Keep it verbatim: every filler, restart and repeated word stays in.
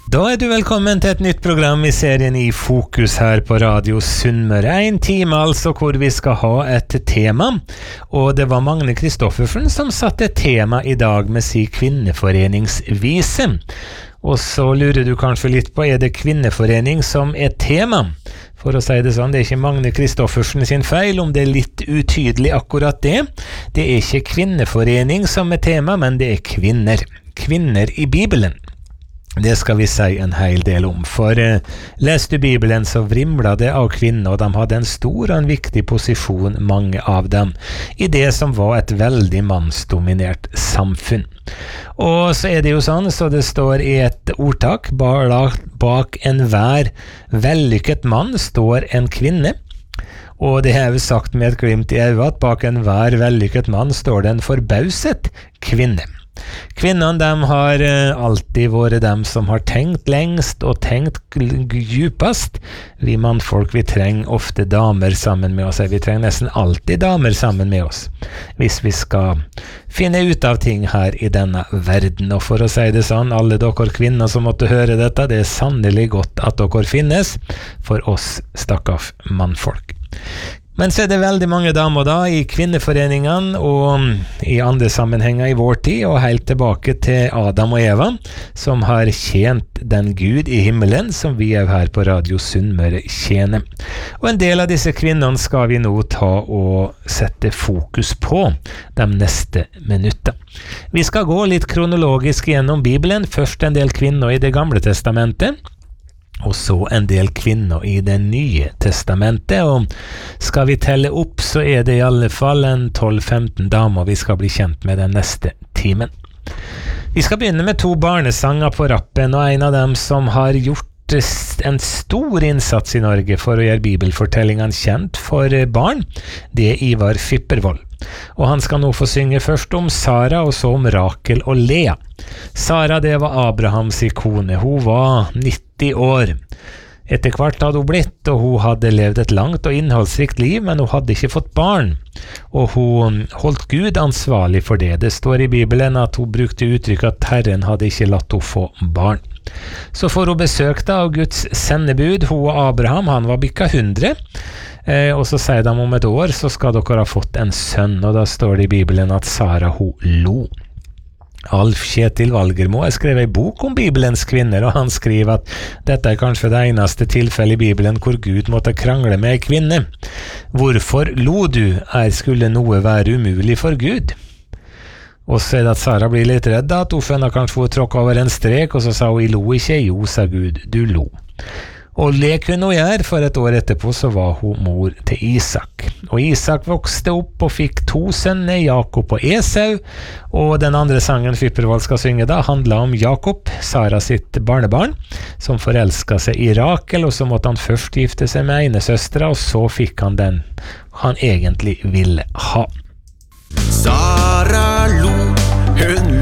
Da er du velkommen til et nytt program i serien I Fokus her på Radio Sunnmøre. En time altså hvor vi skal ha et tema, og det var Magne Kristoffersen som satte tema i dag med si kvinneforeningsvise. Og så lurer du kanskje litt på, er det kvinneforening som er tema? For å si det sånn, det er ikke Magne Kristoffersen sin feil om det er litt utydelig akkurat det. Det er ikke kvinneforening som er tema, men det er kvinner. Kvinner i Bibelen. Det skal vi si en hel del om, for eh, les du Bibelen så vrimler det av kvinner, og de hadde en stor og en viktig posisjon, mange av dem, i det som var et veldig mannsdominert samfunn. Og så er det jo sånn, så det står i et ordtak, bak enhver vellykket mann står en kvinne, og det har vi sagt med et glimt i øyet, at bak enhver vellykket mann står det en forbauset kvinne. Kvinnerne, de har alltid vært dem som har tenkt lengst og tenkt djupest. Vi mannfolk, vi trenger ofte damer sammen med oss. Vi trenger nesten alltid damer sammen med oss, hvis vi skal finne ut av ting her i denne verden. Og for å si det sånn, alle dere kvinner som måtte høre dette, det er sannelig godt at dere finnes for oss stakkars mannfolk. Men så er det veldig mange damer da i kvinneforeningene og i andre sammenhenger i vår tid, og helt tilbake til Adam og Eva, som har tjent den Gud i himmelen som vi er her på Radio Sunnmøre tjener. Og en del av disse kvinnerne skal vi nå ta og sette fokus på de neste minutter. Vi skal gå litt kronologisk gjennom Bibelen, først en del kvinner i det gamle testamentet, og så en del kvinner i det nye testamentet, og skal vi telle opp så er det i alle fall en tolv femten damer vi skal bli kjent med den neste timen. Vi skal begynne med to barnesanger på rappen, og en av dem som har gjort en stor innsats i Norge for å gjøre bibelfortellingene kjent for barn, det er Ivar Fyppervold. Og han skal nå få synge først om Sara, og så om Rakel og Lea. Sara, det var Abrahams kone. Hun var nitti år. Etter hvert hadde hun blitt, og hun hadde levd et langt og innholdsrikt liv, men hun hadde ikke fått barn. Og hun holdt Gud ansvarlig for det. Det står i Bibelen at hun brukte uttrykk at Herren hadde ikke latt henne få barn. Så får hun besøk da av Guds sendebud, hun og Abraham, han var bikka hundre. Eh, og så sier de om et år så skal dere ha fått en sønn, og da står det i Bibelen at Sara hun lo. Alf Kjetil Valgermo har skrevet en bok om Bibelens kvinner, og han skriver at dette er kanskje det eneste tilfellet i Bibelen hvor Gud måtte krangle med en kvinne. Hvorfor lo du? Er skulle noe være umulig for Gud? Og så er det at Sara blir litt redd da, at hun finner kanskje hun tråkket over en strek, og så sa hun, jeg lo ikke, jo, sa Gud, du lo. Og le kunne hun gjøre, for et år etterpå så var hun mor til Isak. Og Isak vokste opp og fikk to sønner, Jakob og Esau, og den andre sangen Fyppervold skal synge da handlet om Jakob, Sara sitt barnebarn, som forelsket seg i Rakel, og så måtte han først gifte seg med ene søstre, og så fikk han den han egentlig ville ha. Sara lo, hun